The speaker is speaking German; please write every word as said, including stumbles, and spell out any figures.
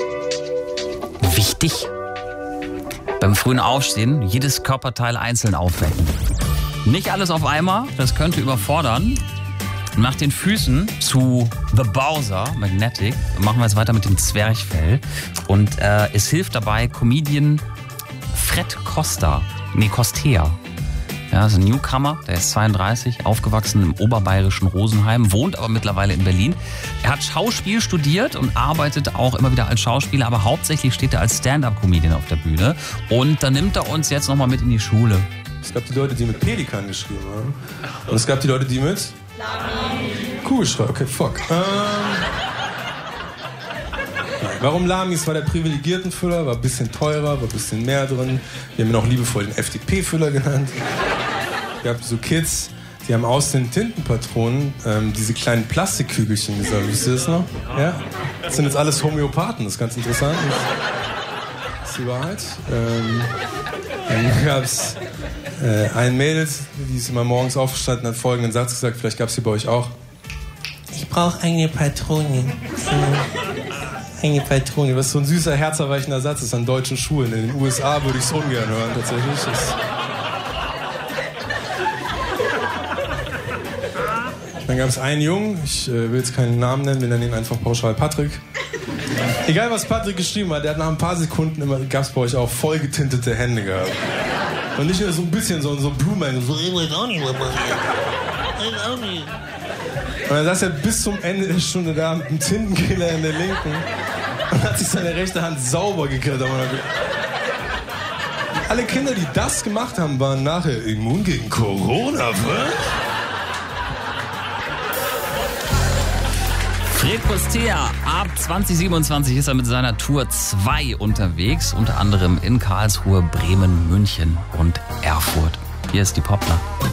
Wichtig. Beim frühen Aufstehen jedes Körperteil einzeln aufwecken. Nicht alles auf einmal, das könnte überfordern. Nach den Füßen zu The Bowser Magnetic machen wir jetzt weiter mit dem Zwerchfell. Und äh, es hilft dabei Comedian Fred Costa, nee, Costea. Ja, ist ein Newcomer, der ist zweiunddreißig, aufgewachsen im oberbayerischen Rosenheim, wohnt aber mittlerweile in Berlin. Er hat Schauspiel studiert und arbeitet auch immer wieder als Schauspieler, aber hauptsächlich steht er als Stand-up-Comedian auf der Bühne. Und da nimmt er uns jetzt nochmal mit in die Schule. Es gab die Leute, die mit Pelikan geschrieben haben. Und es gab die Leute, die mit Lami. Kugelschreiber, okay, fuck. Ähm, Warum Lamis? War der privilegierten Füller, war ein bisschen teurer, war ein bisschen mehr drin. Wir haben ihn auch liebevoll den F D P-Füller genannt. Wir haben so Kids, die haben aus den Tintenpatronen ähm, diese kleinen Plastikkügelchen gesagt. Wisst ihr das noch? Ja? Das sind jetzt alles Homöopathen, das ist ganz interessant. Das ist die Wahrheit. Ähm, dann gab es äh, ein Mädel, die ist immer morgens aufgestanden, hat folgenden Satz gesagt, vielleicht gab es sie bei euch auch. Ich brauche eine Patrone. Eine Patrone. Was so ein süßer, herzerweichender Satz ist an deutschen Schulen. In den U S A würde ich es ungern hören, tatsächlich. Das Dann gab es einen Jungen, ich äh, will jetzt keinen Namen nennen, wir nennen ihn einfach pauschal Patrick. Egal, was Patrick geschrieben hat, der hat nach ein paar Sekunden immer, gab es bei euch auch voll getintete Hände gehabt. Und nicht nur so ein bisschen so, so Blumen, so, ich weiß auch nicht, was passiert. Ich weiß auch nicht. Und dann saß er bis zum Ende der Stunde da mit einem Tintenkiller in der linken und hat sich seine rechte Hand sauber gekillt. Alle Kinder, die das gemacht haben, waren nachher immun gegen Corona, was? Fred Costea, ab zwanzig siebenundzwanzig ist er mit seiner Tour zwei unterwegs, unter anderem in Karlsruhe, Bremen, München und Erfurt. Hier ist die Popler.